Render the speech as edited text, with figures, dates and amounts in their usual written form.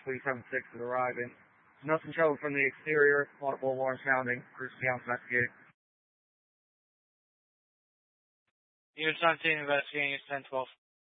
376 is arriving. Nothing showing from the exterior. Audible alarm sounding. Cruise down to investigate. Unit 17 investigating. It's 1012.